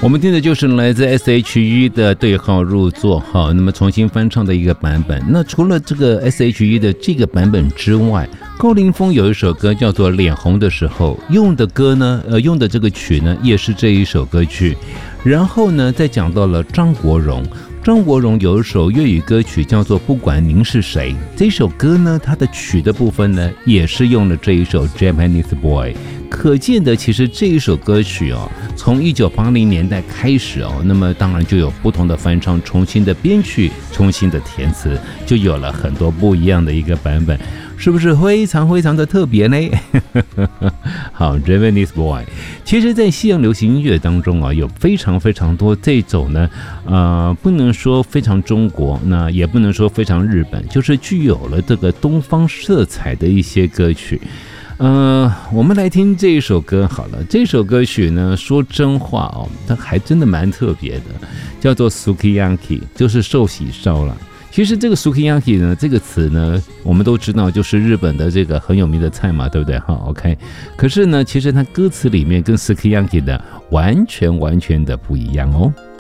我们听的就是来自 S.H.E 的对号入座哈，那么重新翻唱的一个版本。那除了这个 S.H.E 的这个版本之外，高凌风有一首歌叫做《脸红的时候》，用的歌呢，用的这个曲呢，也是这一首歌曲。然后呢，再讲到了张国荣。张国荣有一首粤语歌曲叫做《不管您是谁》，这首歌呢，它的曲的部分呢，也是用了这一首 Japanese Boy。可见的，其实这一首歌曲哦，从1980年代开始哦，那么当然就有不同的翻唱、重新的编曲、重新的填词，就有了很多不一样的一个版本，是不是非常非常的特别呢？好 ，Japanese Boy， 其实，在西洋流行音乐当中啊，有非常非常多这种呢，不能说非常中国，那也不能说非常日本，就是具有了这个东方色彩的一些歌曲。我们来听这一首歌好了。这首歌曲呢，说真话哦，它还真的蛮特别的，叫做 Sukiyaki， 就是寿喜烧了。其实这个 Sukiyaki 呢，这个词呢，我们都知道就是日本的这个很有名的菜嘛，对不对？好 ，OK。可是呢，其实它歌词里面跟 Sukiyaki 的完全的不一样哦。